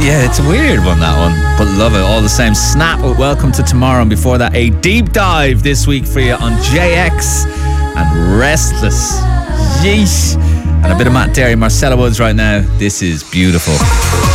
Yeah, it's a weird one, that one, but love it all the same. Snap with Welcome to Tomorrow, and before that, a deep dive this week for you on JX and Restless. Yeesh. And a bit of Matt Darey, Marcella Woods right now. This is beautiful.